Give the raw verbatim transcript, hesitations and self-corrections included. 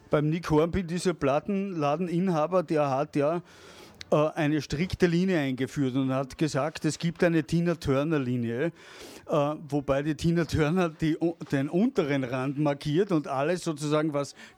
beim Nick Hornby, dieser Plattenladeninhaber, der hat ja äh, eine strikte Linie eingeführt und hat gesagt, es gibt eine Tina-Turner-Linie, äh, wobei die Tina Turner die, den unteren Rand markiert und alles sozusagen, was